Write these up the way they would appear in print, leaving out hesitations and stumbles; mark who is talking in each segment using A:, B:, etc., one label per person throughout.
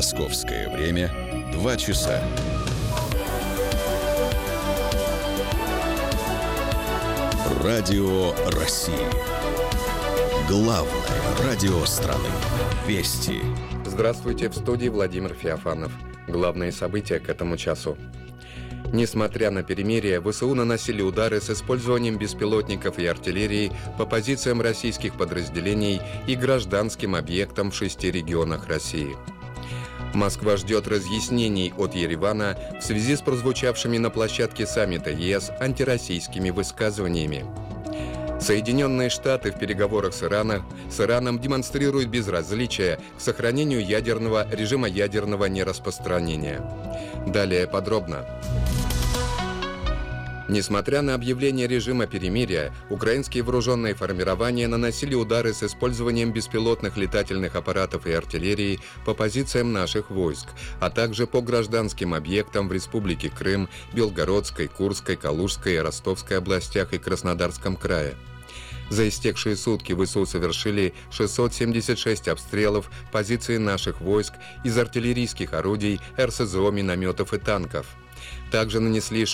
A: Московское время 2 часа. Радио России. Главное радио страны. Вести.
B: Здравствуйте, в студии Владимир Феофанов. Главные события к этому часу. Несмотря на перемирие, ВСУ наносили удары с использованием беспилотников и артиллерии по позициям российских подразделений и гражданским объектам в 6 регионах России. Москва ждет разъяснений от Еревана в связи с прозвучавшими на площадке саммита ЕС антироссийскими высказываниями. Соединенные Штаты в переговорах с Ираном демонстрируют безразличие к сохранению режима ядерного нераспространения. Далее подробно. Несмотря на объявление режима перемирия, украинские вооруженные формирования наносили удары с использованием беспилотных летательных аппаратов и артиллерии по позициям наших войск, а также по гражданским объектам в Республике Крым, Белгородской, Курской, Калужской и Ростовской областях и Краснодарском крае. За истекшие сутки ВСУ совершили 676 обстрелов позиций наших войск из артиллерийских орудий, РСЗО, минометов и танков. Также нанесли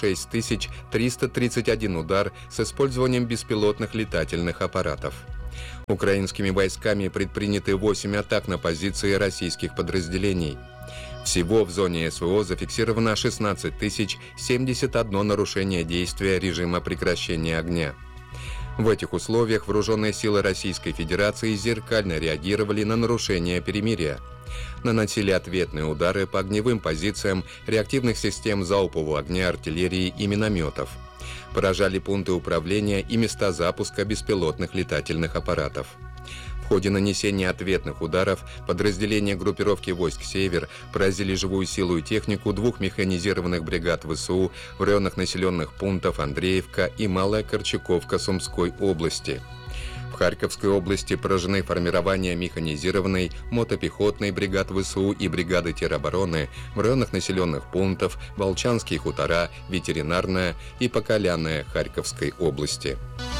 B: 6331 удар с использованием беспилотных летательных аппаратов. Украинскими войсками предприняты 8 атак на позиции российских подразделений. Всего в зоне СВО зафиксировано 16 071 нарушение действия режима прекращения огня. В этих условиях вооруженные силы Российской Федерации зеркально реагировали на нарушение перемирия. Наносили ответные удары по огневым позициям реактивных систем залпового огня, артиллерии и минометов. Поражали пункты управления и места запуска беспилотных летательных аппаратов. В ходе нанесения ответных ударов подразделения группировки войск «Север» поразили живую силу и технику 2 механизированных бригад ВСУ в районах населенных пунктов Андреевка и Малая Корчаковка Сумской области. В Харьковской области поражены формирования механизированной, мотопехотной бригад ВСУ и бригады теробороны в районах населенных пунктов Волчанские хутора, Ветеринарная и Поколяная Харьковской области.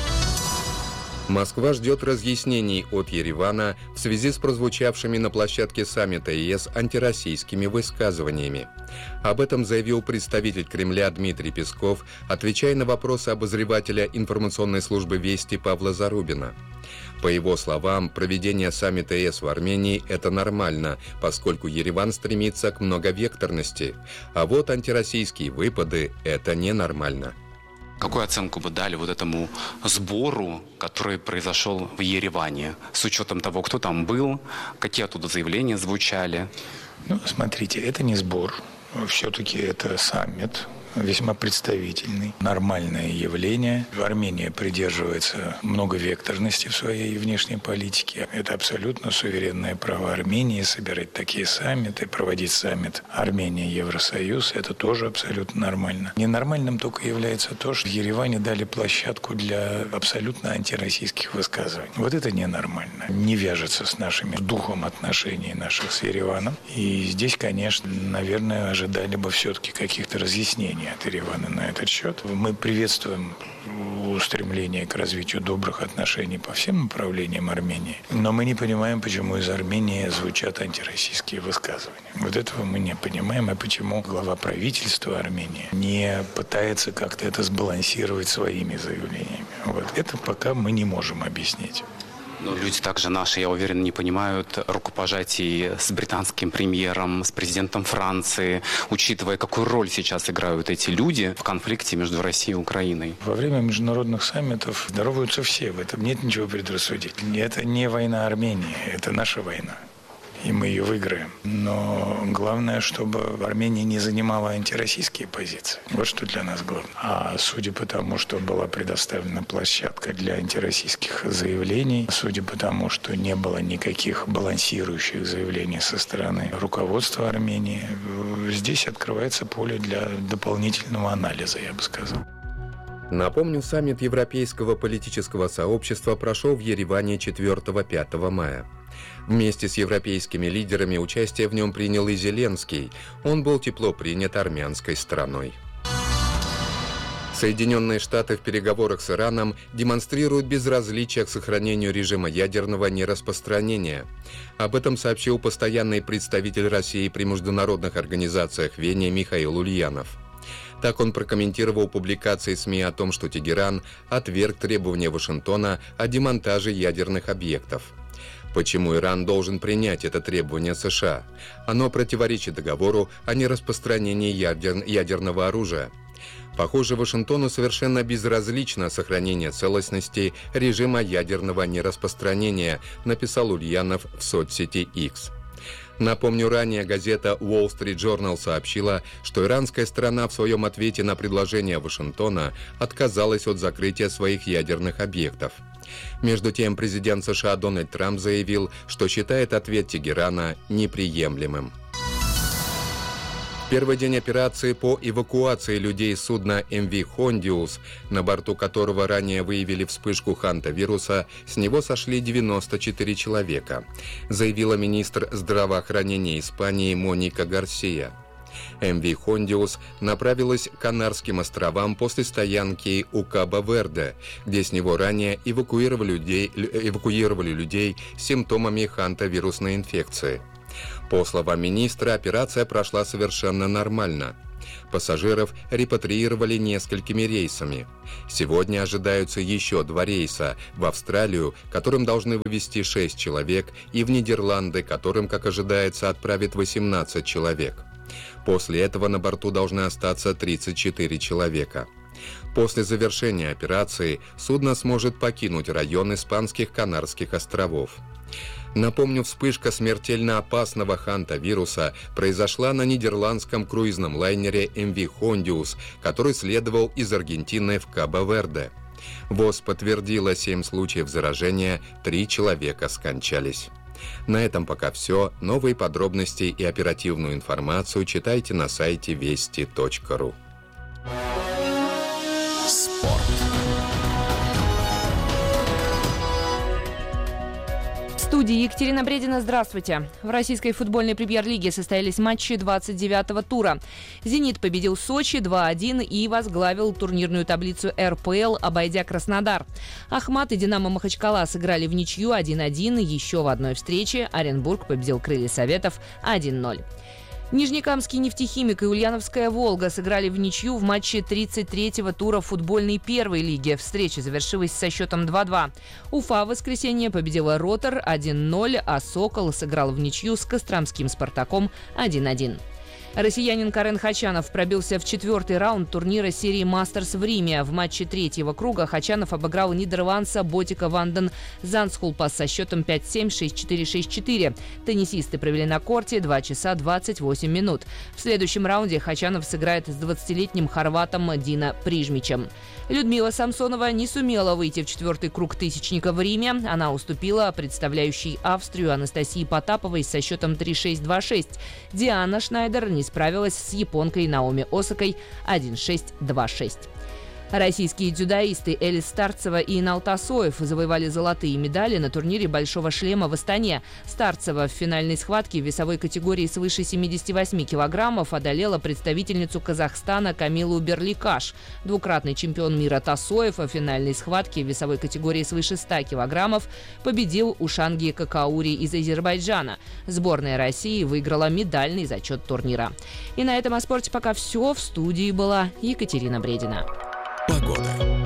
B: Москва ждет разъяснений от Еревана в связи с прозвучавшими на площадке саммита ЕС антироссийскими высказываниями. Об этом заявил представитель Кремля Дмитрий Песков, отвечая на вопросы обозревателя информационной службы «Вести» Павла Зарубина. По его словам, проведение саммита ЕС в Армении – это нормально, поскольку Ереван стремится к многовекторности, а вот антироссийские выпады – это ненормально.
C: Какую оценку вы дали вот этому сбору, который произошел в Ереване, с учетом того, кто там был, какие оттуда заявления звучали?
D: Смотрите, это не сбор, все-таки это саммит. Весьма представительный, нормальное явление. Армения придерживается многовекторности в своей внешней политике. Это абсолютно суверенное право Армении собирать такие саммиты, проводить саммит Армения-Евросоюз. Это тоже абсолютно нормально. Ненормальным только является то, что в Ереване дали площадку для абсолютно антироссийских высказываний. Вот это ненормально. Не вяжется с нашим духом отношений наших с Ереваном. И здесь, конечно, наверное, ожидали бы все-таки каких-то разъяснений от Еревана на этот счет. Мы приветствуем устремление к развитию добрых отношений по всем направлениям Армении, но мы не понимаем, почему из Армении звучат антироссийские высказывания. Вот этого мы не понимаем, и почему глава правительства Армении не пытается как-то это сбалансировать своими заявлениями. Вот это пока мы не можем объяснить.
C: Но люди также наши, я уверен, не понимают рукопожатий с британским премьером, с президентом Франции, учитывая, какую роль сейчас играют эти люди в конфликте между Россией и Украиной.
D: Во время международных саммитов здороваются все, в этом нет ничего предрассудительного. Это не война Армении, это наша война. И мы ее выиграем. Но главное, чтобы Армения не занимала антироссийские позиции. Вот что для нас главное. А судя по тому, что была предоставлена площадка для антироссийских заявлений, судя по тому, что не было никаких балансирующих заявлений со стороны руководства Армении, здесь открывается поле для дополнительного анализа, я бы сказал.
B: Напомню, саммит Европейского политического сообщества прошел в Ереване 4-5 мая. Вместе с европейскими лидерами участие в нем принял и Зеленский. Он был тепло принят армянской стороной. Соединенные Штаты в переговорах с Ираном демонстрируют безразличие к сохранению режима ядерного нераспространения. Об этом сообщил постоянный представитель России при международных организациях в Вене Михаил Ульянов. Так он прокомментировал публикации СМИ о том, что Тегеран отверг требования Вашингтона о демонтаже ядерных объектов. Почему Иран должен принять это требование США? Оно противоречит договору о нераспространении ядерного оружия. Похоже, Вашингтону совершенно безразлично сохранение целостности режима ядерного нераспространения, написал Ульянов в соцсети X. Напомню, ранее газета Wall Street Journal сообщила, что иранская сторона в своем ответе на предложение Вашингтона отказалась от закрытия своих ядерных объектов. Между тем, президент США Дональд Трамп заявил, что считает ответ Тегерана неприемлемым. В первый день операции по эвакуации людей с судна MV Hondius, на борту которого ранее выявили вспышку хантавируса, с него сошли 94 человека, заявила министр здравоохранения Испании Моника Гарсия. MV Hondius направилась к Канарским островам после стоянки у Кабо-Верде, где с него ранее эвакуировали людей с симптомами хантавирусной инфекции. По словам министра, операция прошла совершенно нормально. Пассажиров репатриировали несколькими рейсами. Сегодня ожидаются еще 2 рейса в Австралию, которым должны вывезти 6 человек, и в Нидерланды, которым, как ожидается, отправят 18 человек. После этого на борту должны остаться 34 человека. После завершения операции судно сможет покинуть район испанских Канарских островов. Напомню, вспышка смертельно опасного хантавируса произошла на нидерландском круизном лайнере MV Hondius, который следовал из Аргентины в Кабо-Верде. ВОЗ подтвердила 7 случаев заражения, 3 человека скончались. На этом пока все. Новые подробности и оперативную информацию читайте на сайте вести.ру.
A: Спорт.
E: В студии Екатерина Бредина. Здравствуйте. В российской футбольной премьер-лиге состоялись матчи 29-го тура. «Зенит» победил Сочи 2-1 и возглавил турнирную таблицу РПЛ, обойдя Краснодар. «Ахмат» и «Динамо» Махачкала сыграли в ничью 1-1. Еще в одной встрече Оренбург победил «Крылья Советов» 1-0. Нижнекамский «Нефтехимик» и Ульяновская «Волга» сыграли в ничью в матче 33-го тура футбольной первой лиги. Встреча завершилась со счетом 2-2. Уфа в воскресенье победила «Ротор» 1-0, а «Сокол» сыграл в ничью с Костромским «Спартаком» 1-1. Россиянин Карен Хачанов пробился в 4-й раунд турнира серии «Мастерс» в Риме. В матче 3-го круга Хачанов обыграл нидерландца Ботика Ванден Занскулпа со счетом 5-7, 6-4, 6-4. Теннисисты провели на корте 2 часа 28 минут. В следующем раунде Хачанов сыграет с 20-летним хорватом Дина Прижмичем. Людмила Самсонова не сумела выйти в 4-й круг тысячника в Риме. Она уступила представляющей Австрию Анастасии Потаповой со счетом 3-6, 2-6. Диана Шнайдер не справилась с японкой Наоми Осакой 1-6, 2-6. Российские дзюдоисты Элис Старцева и Инал Тасоев завоевали золотые медали на турнире «Большого шлема» в Астане. Старцева в финальной схватке в весовой категории свыше 78 килограммов одолела представительницу Казахстана Камилу Берликаш. Двукратный чемпион мира Тасоев в финальной схватке в весовой категории свыше 100 килограммов победил Ушанги Какаури из Азербайджана. Сборная России выиграла медальный зачет турнира. И на этом о спорте пока все. В студии была Екатерина Бредина.
A: Погода.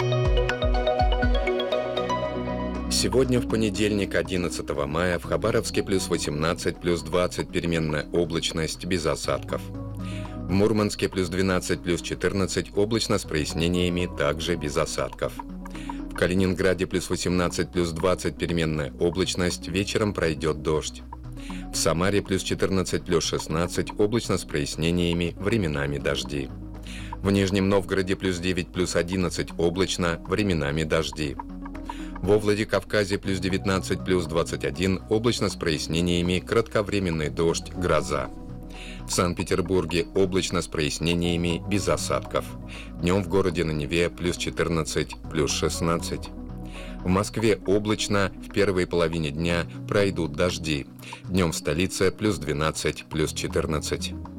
B: Сегодня, в понедельник, 11 мая, в Хабаровске плюс 18, плюс 20, переменная облачность, без осадков. В Мурманске плюс 12, плюс 14, облачно с прояснениями, также без осадков. В Калининграде плюс 18, плюс 20, переменная облачность, вечером пройдет дождь. В Самаре плюс 14, плюс 16, облачно с прояснениями, временами дожди. В Нижнем Новгороде плюс 9, плюс 11, облачно, временами дожди. Во Владикавказе плюс 19, плюс 21, облачно с прояснениями, кратковременный дождь, гроза. В Санкт-Петербурге облачно с прояснениями, без осадков. Днем в городе на Неве плюс 14, плюс 16. В Москве облачно, в первой половине дня пройдут дожди. Днем в столице плюс 12, плюс 14.